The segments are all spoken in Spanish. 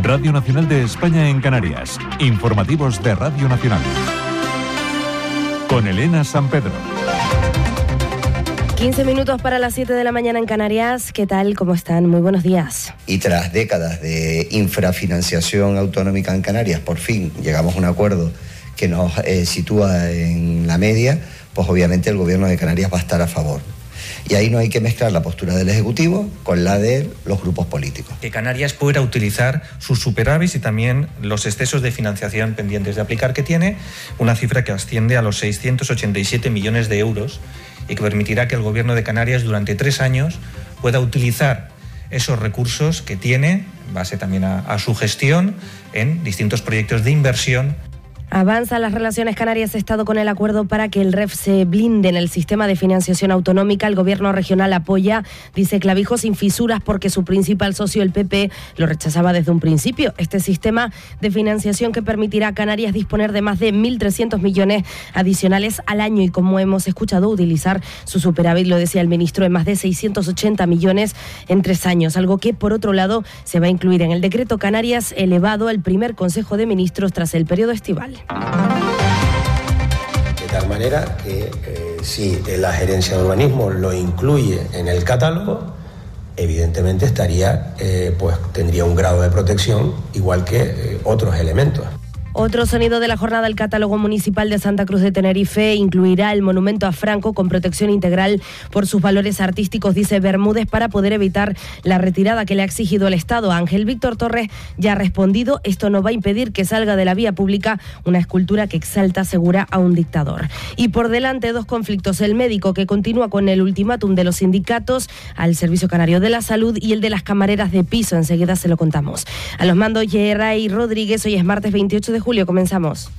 Radio Nacional de España en Canarias. Informativos de Radio Nacional. Con Elena San Pedro. 15 minutos para las 7 de la mañana en Canarias. ¿Qué tal? ¿Cómo están? Muy buenos días. Y tras décadas de infrafinanciación autonómica en Canarias, por fin llegamos a un acuerdo que nos sitúa en la media, pues obviamente el Gobierno de Canarias va a estar a favor. Y ahí no hay que mezclar la postura del Ejecutivo con la de los grupos políticos. Que Canarias pueda utilizar sus superávits y también los excesos de financiación pendientes de aplicar que tiene, una cifra que asciende a los 687 millones de euros y que permitirá que el Gobierno de Canarias durante 3 años pueda utilizar esos recursos que tiene, en base también a su gestión, en distintos proyectos de inversión. Avanzan las relaciones Canarias-Estado con el acuerdo para que el REF se blinde en el sistema de financiación autonómica. El Gobierno regional apoya, dice Clavijo, sin fisuras porque su principal socio, el PP, lo rechazaba desde un principio. Este sistema de financiación que permitirá a Canarias disponer de más de 1.300 millones adicionales al año y, como hemos escuchado, utilizar su superávit, lo decía el ministro, en más de 680 millones en 3 años. Algo que, por otro lado, se va a incluir en el decreto Canarias elevado al primer Consejo de Ministros tras el periodo estival. De tal manera que si la gerencia de urbanismo lo incluye en el catálogo, evidentemente tendría un grado de protección igual que otros elementos. Otro sonido de la jornada, el catálogo municipal de Santa Cruz de Tenerife incluirá el monumento a Franco con protección integral por sus valores artísticos, dice Bermúdez, para poder evitar la retirada que le ha exigido el Estado. Ángel Víctor Torres ya ha respondido: esto no va a impedir que salga de la vía pública una escultura que exalta, asegura, a un dictador. Y por delante 2 conflictos: el médico, que continúa con el ultimátum de los sindicatos al Servicio Canario de la Salud, y el de las camareras de piso. Enseguida se lo contamos. A los mandos Yeray Rodríguez. Hoy es martes 28 de julio. Comenzamos.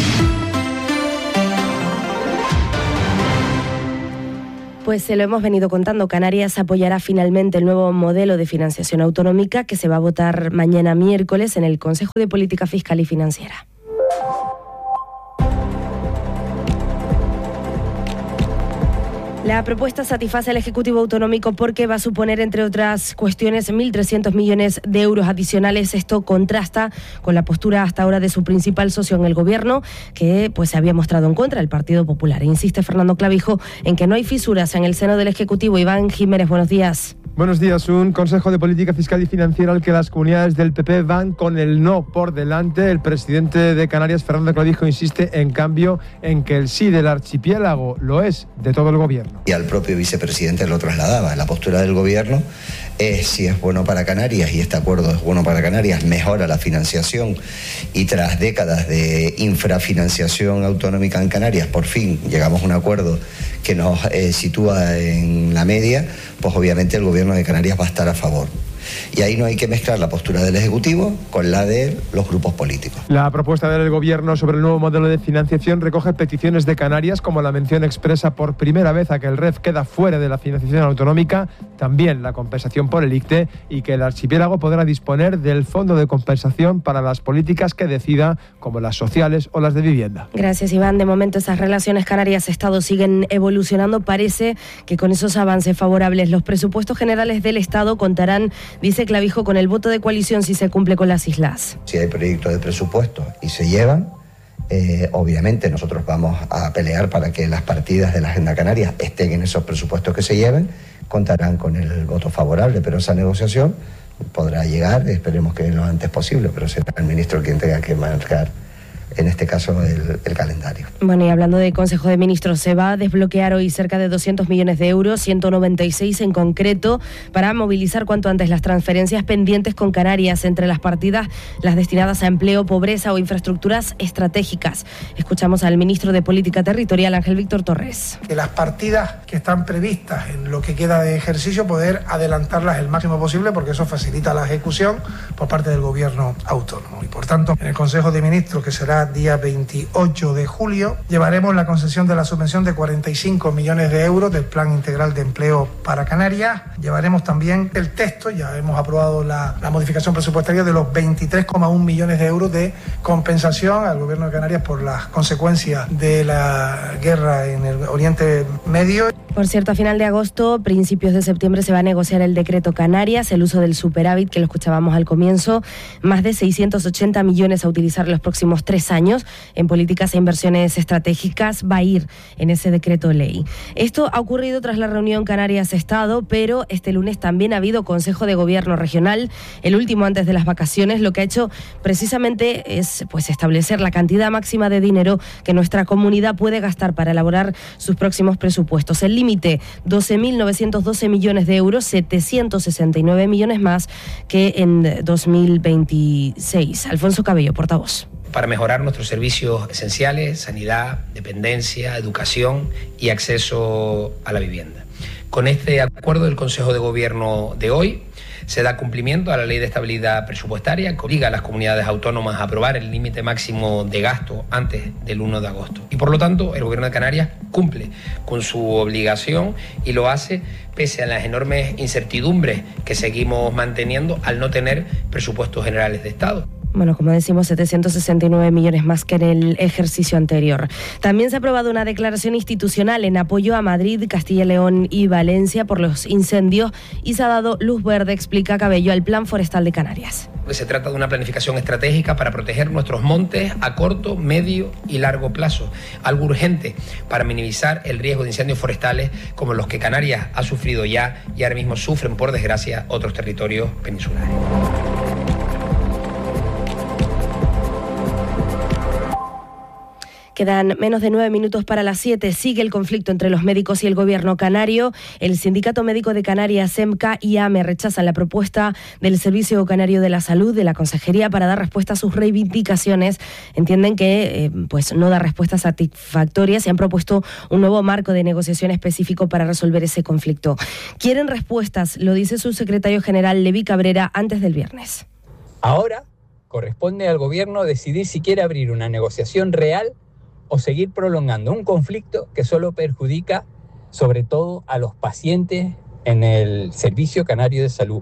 Pues se lo hemos venido contando. Canarias apoyará finalmente el nuevo modelo de financiación autonómica que se va a votar mañana miércoles en el Consejo de Política Fiscal y Financiera. La propuesta satisface al Ejecutivo Autonómico porque va a suponer, entre otras cuestiones, 1.300 millones de euros adicionales. Esto contrasta con la postura hasta ahora de su principal socio en el Gobierno, que pues se había mostrado en contra, el Partido Popular. Insiste Fernando Clavijo en que no hay fisuras en el seno del Ejecutivo. Iván Jiménez, buenos días. Buenos días. Un Consejo de Política Fiscal y Financiera al que las comunidades del PP van con el no por delante. El presidente de Canarias, Fernando Clavijo, insiste, en cambio, en que el sí del archipiélago lo es de todo el Gobierno. Y al propio vicepresidente lo trasladaba. La postura del Gobierno es: si es bueno para Canarias y este acuerdo es bueno para Canarias, mejora la financiación, y tras décadas de infrafinanciación autonómica en Canarias, por fin llegamos a un acuerdo que nos sitúa en la media, pues obviamente el Gobierno de Canarias va a estar a favor. Y ahí no hay que mezclar la postura del Ejecutivo con la de los grupos políticos. La propuesta del Gobierno sobre el nuevo modelo de financiación recoge peticiones de Canarias, como la mención expresa por primera vez a que el REF queda fuera de la financiación autonómica, también la compensación por el ICTE, y que el archipiélago podrá disponer del fondo de compensación para las políticas que decida, como las sociales o las de vivienda. Gracias, Iván. De momento esas relaciones Canarias-Estado siguen evolucionando. Parece que con esos avances favorables los presupuestos generales del Estado contarán, dice Clavijo, con el voto de coalición si se cumple con las islas. Si hay proyectos de presupuesto y se llevan, obviamente nosotros vamos a pelear para que las partidas de la Agenda Canaria estén en esos presupuestos que se lleven, contarán con el voto favorable, pero esa negociación podrá llegar, esperemos que lo antes posible, pero será el ministro quien tenga que marcar, en este caso, el calendario. Bueno, y hablando de Consejo de Ministros, se va a desbloquear hoy cerca de 200 millones de euros, 196 en concreto, para movilizar cuanto antes las transferencias pendientes con Canarias, entre las partidas las destinadas a empleo, pobreza o infraestructuras estratégicas. Escuchamos al ministro de Política Territorial, Ángel Víctor Torres. Que las partidas que están previstas en lo que queda de ejercicio, poder adelantarlas el máximo posible, porque eso facilita la ejecución por parte del Gobierno autónomo. Y por tanto, en el Consejo de Ministros, que será día 28 de julio, llevaremos la concesión de la subvención de 45 millones de euros del Plan Integral de Empleo para Canarias. Llevaremos también el texto, ya hemos aprobado la modificación presupuestaria de los 23,1 millones de euros de compensación al Gobierno de Canarias por las consecuencias de la guerra en el Oriente Medio. Por cierto, a final de agosto, principios de septiembre, se va a negociar el decreto Canarias, el uso del superávit que lo escuchábamos al comienzo, más de 680 millones a utilizar los próximos 3 años en políticas e inversiones estratégicas va a ir en ese decreto ley. Esto ha ocurrido tras la reunión Canarias-Estado, pero este lunes también ha habido Consejo de Gobierno Regional, el último antes de las vacaciones. Lo que ha hecho precisamente es establecer la cantidad máxima de dinero que nuestra comunidad puede gastar para elaborar sus próximos presupuestos. El límite, 12.912 millones de euros, 769 millones más que en 2026. Alfonso Cabello, portavoz. Para mejorar nuestros servicios esenciales, sanidad, dependencia, educación y acceso a la vivienda. Con este acuerdo del Consejo de Gobierno de hoy, se da cumplimiento a la Ley de Estabilidad Presupuestaria que obliga a las comunidades autónomas a aprobar el límite máximo de gasto antes del 1 de agosto. Y por lo tanto, el Gobierno de Canarias cumple con su obligación y lo hace pese a las enormes incertidumbres que seguimos manteniendo al no tener presupuestos generales de Estado. Bueno, como decimos, 769 millones más que en el ejercicio anterior. También se ha aprobado una declaración institucional en apoyo a Madrid, Castilla y León y Valencia por los incendios y se ha dado luz verde, explica Cabello, al Plan Forestal de Canarias. Se trata de una planificación estratégica para proteger nuestros montes a corto, medio y largo plazo, algo urgente para minimizar el riesgo de incendios forestales como los que Canarias ha sufrido ya y ahora mismo sufren, por desgracia, otros territorios peninsulares. Quedan menos de 9 minutos para las 7. Sigue el conflicto entre los médicos y el gobierno canario. El Sindicato Médico de Canarias, SEMCA y AME, rechazan la propuesta del Servicio Canario de la Salud, de la Consejería, para dar respuesta a sus reivindicaciones. Entienden que no da respuestas satisfactorias y han propuesto un nuevo marco de negociación específico para resolver ese conflicto. Quieren respuestas, lo dice su secretario general, Levi Cabrera, antes del viernes. Ahora corresponde al gobierno decidir si quiere abrir una negociación real o seguir prolongando un conflicto que solo perjudica sobre todo a los pacientes en el Servicio Canario de Salud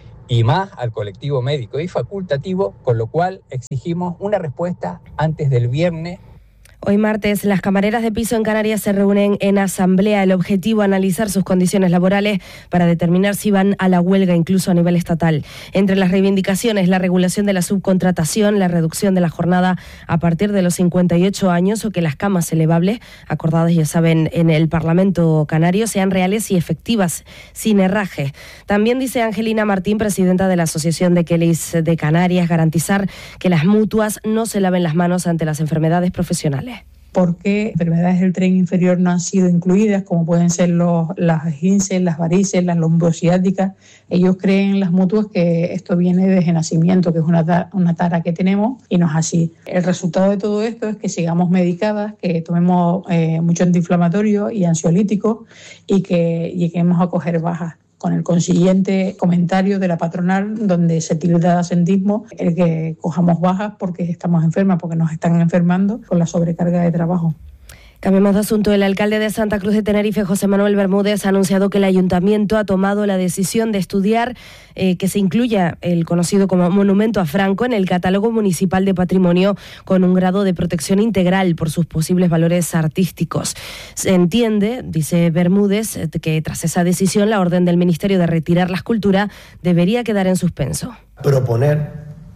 y más al colectivo médico y facultativo, con lo cual exigimos una respuesta antes del viernes. Hoy martes, las camareras de piso en Canarias se reúnen en asamblea. El objetivo, analizar sus condiciones laborales para determinar si van a la huelga, incluso a nivel estatal. Entre las reivindicaciones, la regulación de la subcontratación, la reducción de la jornada a partir de los 58 años o que las camas elevables, acordadas, ya saben, en el Parlamento canario, sean reales y efectivas, sin herraje. También dice Angelina Martín, presidenta de la Asociación de Kellys de Canarias, garantizar que las mutuas no se laven las manos ante las enfermedades profesionales. ¿Por qué enfermedades del tren inferior no han sido incluidas, como pueden ser las esguinces, las varices, las lombociáticas? Ellos creen en las mutuas que esto viene desde nacimiento, que es una tara que tenemos y no es así. El resultado de todo esto es que sigamos medicadas, que tomemos mucho antiinflamatorio y ansiolíticos y que lleguemos a coger bajas, con el consiguiente comentario de la patronal donde se tilda de absentismo el que cojamos bajas porque estamos enfermas, porque nos están enfermando con la sobrecarga de trabajo. Cambiemos de asunto. El alcalde de Santa Cruz de Tenerife, José Manuel Bermúdez, ha anunciado que el ayuntamiento ha tomado la decisión de estudiar que se incluya el conocido como Monumento a Franco en el catálogo municipal de patrimonio con un grado de protección integral por sus posibles valores artísticos. Se entiende, dice Bermúdez, que tras esa decisión la orden del Ministerio de retirar la escultura debería quedar en suspenso. Proponer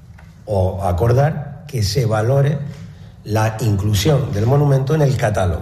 o acordar que se valore la inclusión del monumento en el catálogo,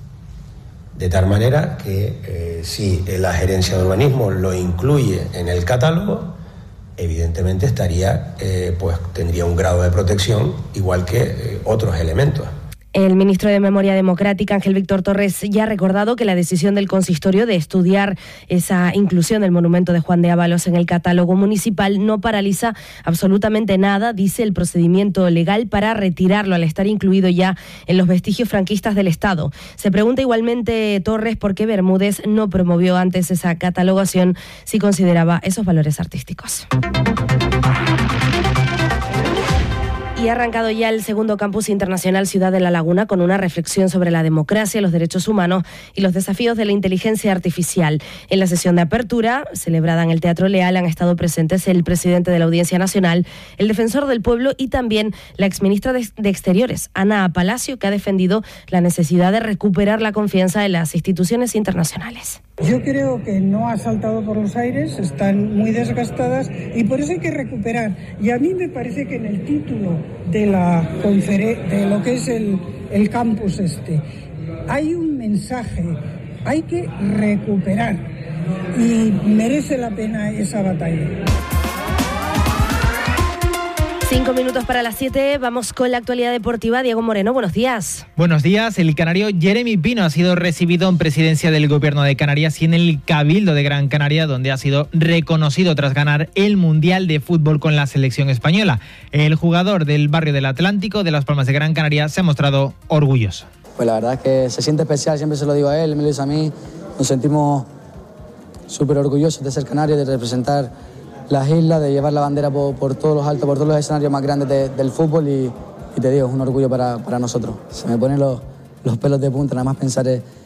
de tal manera que si la gerencia de urbanismo lo incluye en el catálogo, evidentemente tendría un grado de protección igual que otros elementos. El ministro de Memoria Democrática, Ángel Víctor Torres, ya ha recordado que la decisión del consistorio de estudiar esa inclusión del monumento de Juan de Ábalos en el catálogo municipal no paraliza absolutamente nada, dice, el procedimiento legal para retirarlo al estar incluido ya en los vestigios franquistas del Estado. Se pregunta igualmente Torres por qué Bermúdez no promovió antes esa catalogación si consideraba esos valores artísticos. Y ha arrancado ya el segundo campus internacional Ciudad de la Laguna con una reflexión sobre la democracia, los derechos humanos y los desafíos de la inteligencia artificial. En la sesión de apertura, celebrada en el Teatro Leal, han estado presentes el presidente de la Audiencia Nacional, el defensor del pueblo y también la exministra de Exteriores, Ana Palacio, que ha defendido la necesidad de recuperar la confianza en las instituciones internacionales. Yo creo que no ha saltado por los aires, están muy desgastadas y por eso hay que recuperar. Y a mí me parece que en el título de de lo que es el campus hay un mensaje, hay que recuperar y merece la pena esa batalla. 5 minutos para las 7, vamos con la actualidad deportiva. Diego Moreno, buenos días. Buenos días. El canario Jeremy Pino ha sido recibido en presidencia del Gobierno de Canarias y en el Cabildo de Gran Canaria, donde ha sido reconocido tras ganar el Mundial de Fútbol con la selección española. El jugador del barrio del Atlántico de Las Palmas de Gran Canaria se ha mostrado orgulloso. Pues la verdad es que se siente especial, siempre se lo digo a él, me lo dice a mí. Nos sentimos súper orgullosos de ser canarios, de representar las islas, de llevar la bandera por todos los altos, por todos los escenarios más grandes del fútbol y te digo, es un orgullo para nosotros. Se me ponen los pelos de punta, nada más pensar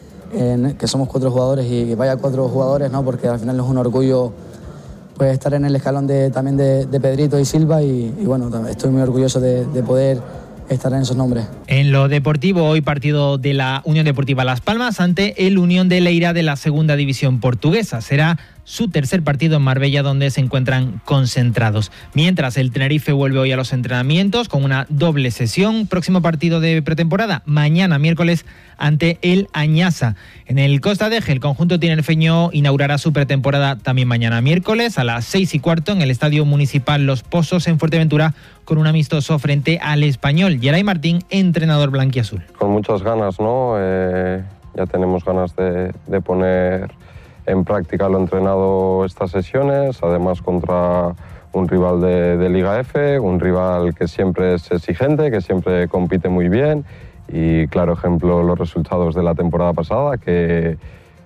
en que somos 4 jugadores y que vaya 4 jugadores, ¿no? Porque al final es un orgullo pues estar en el escalón también de Pedrito y Silva y bueno, estoy muy orgulloso de poder estar en esos nombres. En lo deportivo, hoy partido de la Unión Deportiva Las Palmas ante el Unión de Leira de la Segunda División Portuguesa. Será su tercer partido en Marbella, donde se encuentran concentrados. Mientras, el Tenerife vuelve hoy a los entrenamientos con una doble sesión. Próximo partido de pretemporada, mañana miércoles, ante el Añasa. En el Costa de Eje, el conjunto tinerfeño inaugurará su pretemporada también mañana miércoles a las 6:15 en el Estadio Municipal Los Pozos en Fuerteventura, con un amistoso frente al Español. Geray Martín, entrenador blanquiazul. Con muchas ganas, ¿no? Ya tenemos ganas de poner en práctica lo entrenado estas sesiones, además contra un rival de Liga F, un rival que siempre es exigente, que siempre compite muy bien y claro ejemplo los resultados de la temporada pasada que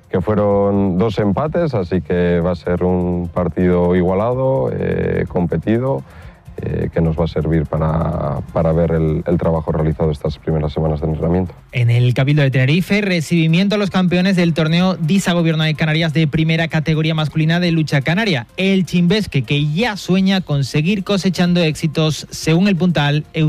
fueron 2 empates, así que va a ser un partido igualado, competido, que nos va a servir para ver el trabajo realizado estas primeras semanas de entrenamiento. En el Cabildo de Tenerife, recibimiento a los campeones del torneo DISA Gobierno de Canarias de primera categoría masculina de lucha canaria, el Chimbesque, que ya sueña con seguir cosechando éxitos según el puntal